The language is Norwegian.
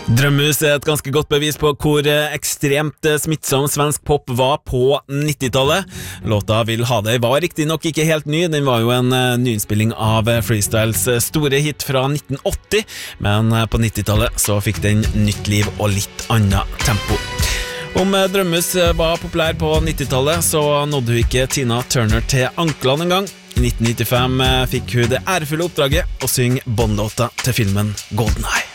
Drømmus er et ganske godt bevis på hvor ekstremt smittsom svensk pop var på 90-tallet. Låta Vil ha deg var riktig nok ikke helt ny, den var jo en nyinnspilling av Freestyles store hit fra 1980, men på 90-tallet så fikk den nytt liv og litt annet tempo. Om Drømmus var populær på 90-tallet, så nådde hun ikke Tina Turner til anklene en gang. I 1995 fikk hun det ærefulle oppdraget å synge Bond-låta til filmen GoldenEye.